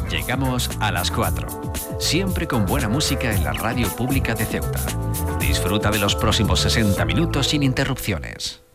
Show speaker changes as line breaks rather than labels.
Llegamos a las 4, siempre con buena música en la radio pública de Ceuta. Disfruta de los próximos 60 minutos sin interrupciones.